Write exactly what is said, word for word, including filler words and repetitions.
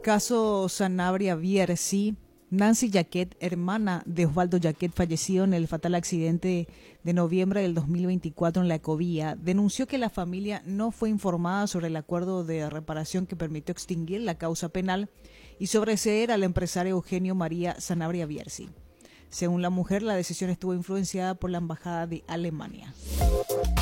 Caso Sanabria Bierzi. Nancy Jaquet, hermana de Osvaldo Jaquet, fallecido en el fatal accidente de noviembre del dos mil veinticuatro en la Ecovía, denunció que la familia no fue informada sobre el acuerdo de reparación que permitió extinguir la causa penal y sobreseer al empresario Eugenio María Sanabria Bierzi. Según la mujer, la decisión estuvo influenciada por la Embajada de Alemania.